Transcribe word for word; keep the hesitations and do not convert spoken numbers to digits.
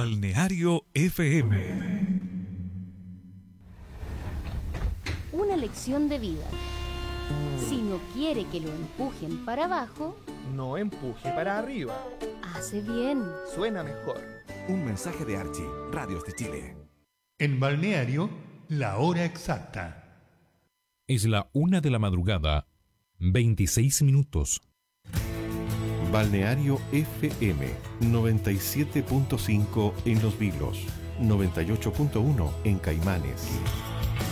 Balneario F M. Una lección de vida. Si no quiere que lo empujen para abajo, no empuje para arriba. Hace bien. Suena mejor. Un mensaje de Archie, Radios de Chile. En Balneario, la hora exacta. Es la una de la madrugada, veintiséis minutos. Balneario F M noventa y siete punto cinco en Los Vilos, noventa y ocho punto uno en Caimanes.